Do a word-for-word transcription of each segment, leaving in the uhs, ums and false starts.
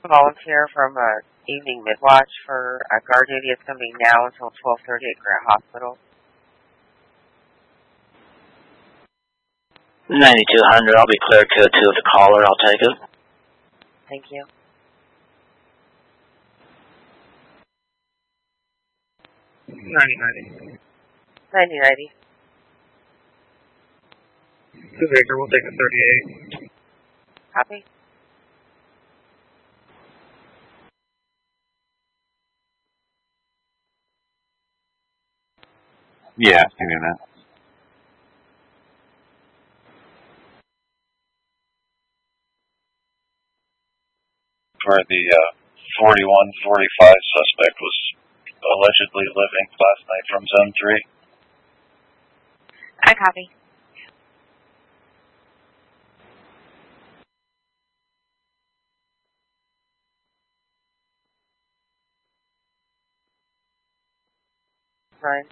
Volunteer from uh, evening midwatch for uh, guard duty. It's going to be now until twelve thirty at Grant Hospital. ninety-two hundred, I'll be clear code two of the caller. I'll take it. Thank you. ninety ninety. ninety ninety. Two Victor, we'll take a thirty-eight. Copy. Yeah, I mean that. For the uh, forty-one forty-five suspect was allegedly living last night from Zone three. I copy. Right.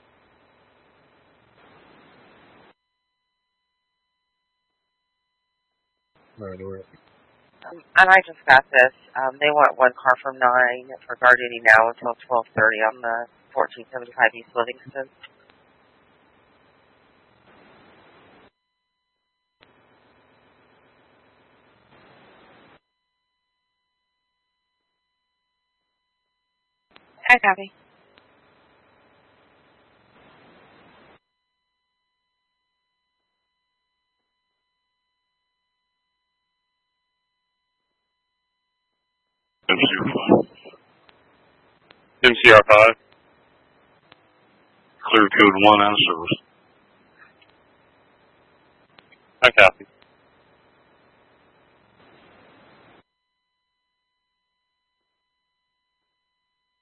Alright, we're Um, and I just got this. Um, they want one car from nine for guard duty now until twelve thirty on the fourteen seventy-five East Livingston. I copy. M C R five. M C R five. Clear code one out of service. I copy.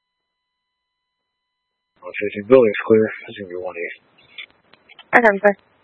fifteen buildings clear. It's going to be one eight. I copy, sir.